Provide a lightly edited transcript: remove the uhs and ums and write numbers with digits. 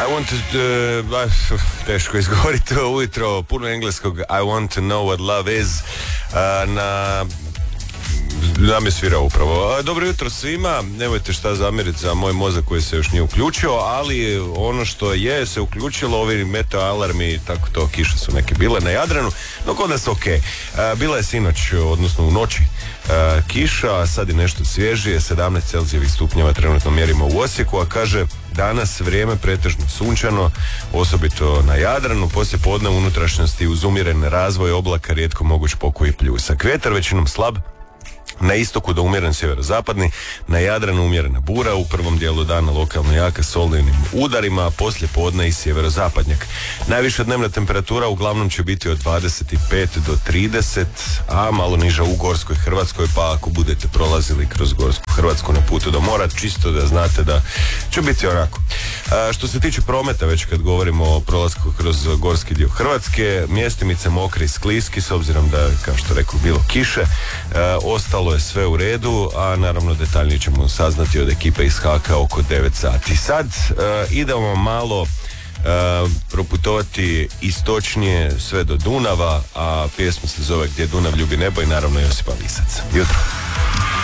I want to, teško izgovoriti ujutro, puno engleskog, I want to know what love is, nam je svirao upravo. Dobro jutro svima, nemojte šta zamjeriti za moj mozak koji se još nije uključio, ali ono što je se uključilo, ovi meteo alarmi, tako to, kiše su neke bile na Jadranu, no kod nas ok. Bila je sinoć, odnosno u noći, kiša, a sad je nešto svježije, 17 Celzijevih stupnjeva trenutno mjerimo u Osijeku, a kaže danas vrijeme pretežno sunčano, osobito na Jadranu, poslije podne u unutrašnjosti uz umjeren razvoj oblaka, rijetko moguć pokoji pljusak. Vjetar većinom slab, na istoku do umjeren sjeverozapadni, na Jadranu umjerena bura, u prvom dijelu dana lokalno jaka s olujnim udarima, a poslije podne i sjeverozapadnjak. Najviša dnevna temperatura uglavnom će biti od 25 do 30, a malo niža u Gorskoj Hrvatskoj, pa ako budete prolazili kroz Gorsku Hrvatsku na putu do mora, čisto da znate da će biti onako. Što se tiče prometa, već kad govorimo o prolasku kroz gorski dio Hrvatske, mjestimice mokri i skliski, s obzirom da, kao što rekao, bilo kiše, ostalo je sve u redu, a naravno detaljnije ćemo saznati od ekipe iz HK oko 9 sati. Sad idemo malo proputovati istočnije sve do Dunava, a pjesma se zove Gdje Dunav ljubi nebo i naravno Josipa Lisac. Jutro.